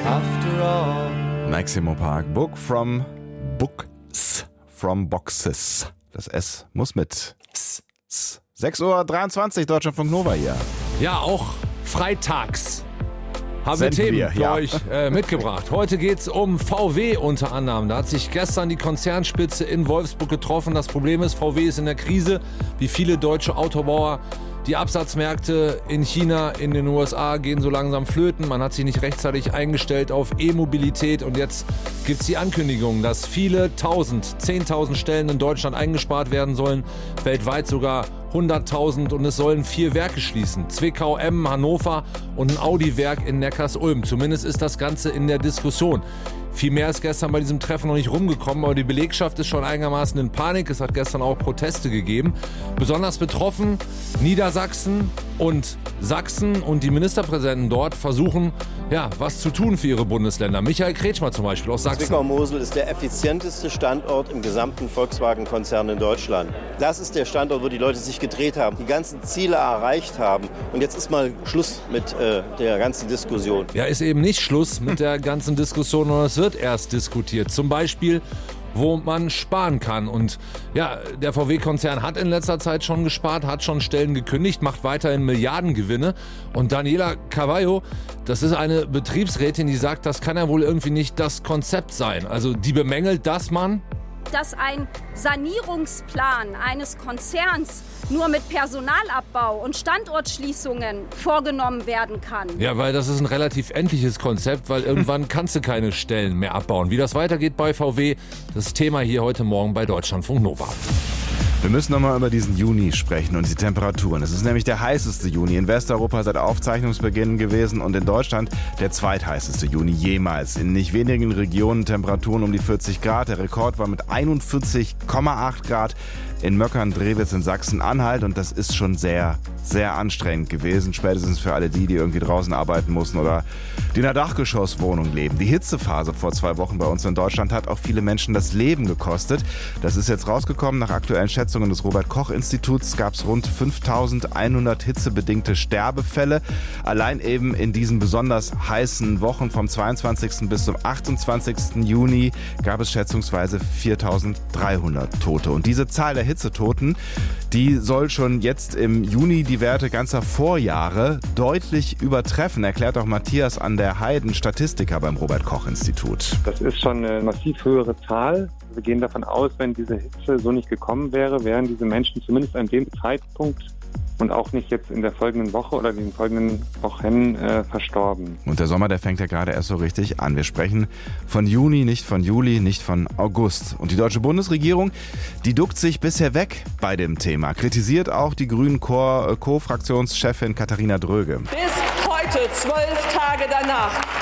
after all. Maximo Park, Books from Boxes. Das S muss mit. 6:23 Uhr, Deutschlandfunk Nova hier. Ja, auch freitags haben wir Senden Themen wir, für ja. euch mitgebracht. Heute geht es um VW unter anderem. Da hat sich gestern die Konzernspitze in Wolfsburg getroffen. Das Problem ist, VW ist in der Krise, wie viele deutsche Autobauer. Die Absatzmärkte in China, in den USA gehen so langsam flöten. Man hat sich nicht rechtzeitig eingestellt auf E-Mobilität. Und jetzt gibt es die Ankündigung, dass viele 10.000 Stellen in Deutschland eingespart werden sollen. Weltweit sogar 100.000 und es sollen 4 Werke schließen. Zwickau, Emmen, Hannover und ein Audi-Werk in Neckarsulm. Zumindest ist das Ganze in der Diskussion. Viel mehr ist gestern bei diesem Treffen noch nicht rumgekommen, aber die Belegschaft ist schon einigermaßen in Panik. Es hat gestern auch Proteste gegeben. Besonders betroffen Niedersachsen und Sachsen und die Ministerpräsidenten dort versuchen, was zu tun für ihre Bundesländer. Michael Kretschmer zum Beispiel aus Sachsen. Zwickau-Mosel ist der effizienteste Standort im gesamten Volkswagen-Konzern in Deutschland. Das ist der Standort, wo die Leute sich gedreht haben, die ganzen Ziele erreicht haben. Und jetzt ist mal Schluss mit der ganzen Diskussion. Ja, ist eben nicht Schluss mit der ganzen Diskussion, sondern es wird erst diskutiert. Zum Beispiel, wo man sparen kann. Und ja, der VW-Konzern hat in letzter Zeit schon gespart, hat schon Stellen gekündigt, macht weiterhin Milliardengewinne. Und Daniela Carvalho, das ist eine Betriebsrätin, die sagt, das kann ja wohl irgendwie nicht das Konzept sein. Also die bemängelt, dass ein Sanierungsplan eines Konzerns nur mit Personalabbau und Standortschließungen vorgenommen werden kann. Ja, weil das ist ein relativ endliches Konzept, weil irgendwann kannst du keine Stellen mehr abbauen. Wie das weitergeht bei VW, das Thema hier heute Morgen bei Deutschlandfunk Nova. Wir müssen nochmal über diesen Juni sprechen und die Temperaturen. Es ist nämlich der heißeste Juni in Westeuropa seit Aufzeichnungsbeginn gewesen und in Deutschland der zweitheißeste Juni jemals. In nicht wenigen Regionen Temperaturen um die 40 Grad. Der Rekord war mit 41,8 Grad in Möckern-Drewitz in Sachsen-Anhalt und das ist schon sehr, sehr anstrengend gewesen. Spätestens für alle die irgendwie draußen arbeiten mussten oder die in einer Dachgeschosswohnung leben. Die Hitzephase vor 2 Wochen bei uns in Deutschland hat auch viele Menschen das Leben gekostet. Das ist jetzt rausgekommen. Nach aktuellen Schätzungen des Robert-Koch-Instituts gab es rund 5.100 hitzebedingte Sterbefälle. Allein eben in diesen besonders heißen Wochen vom 22. bis zum 28. Juni gab es schätzungsweise 4.300 Tote. Und diese Zahl der Hitzetoten, die soll schon jetzt im Juni die Werte ganzer Vorjahre deutlich übertreffen, erklärt auch Matthias an der Heiden, Statistiker beim Robert-Koch-Institut. Das ist schon eine massiv höhere Zahl. Wir gehen davon aus, wenn diese Hitze so nicht gekommen wäre, wären diese Menschen zumindest an dem Zeitpunkt und auch nicht jetzt in der folgenden Woche oder den folgenden Wochen verstorben. Und der Sommer, der fängt ja gerade erst so richtig an. Wir sprechen von Juni, nicht von Juli, nicht von August. Und die deutsche Bundesregierung, die duckt sich bisher weg bei dem Thema. Kritisiert auch die grünen Co-Fraktionschefin Katharina Dröge. Bis heute, 12 Tage danach,